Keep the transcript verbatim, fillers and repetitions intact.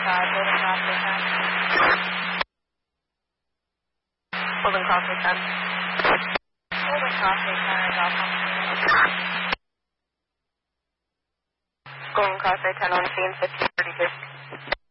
five, Golden Causeway ten. Golden Causeway ten. Golden Causeway ten is Alpha. Golden Causeway ten on scene, fifteen thirty-two.